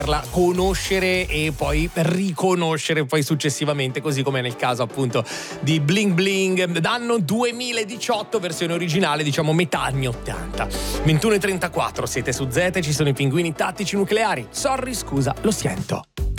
conoscere e poi riconoscere poi successivamente, così come nel caso appunto di Bling Bling, d'anno 2018, versione originale, diciamo metà anni 80. 21:34, siete su Zeta, ci sono i Pinguini Tattici Nucleari. Sorry, scusa, lo sento.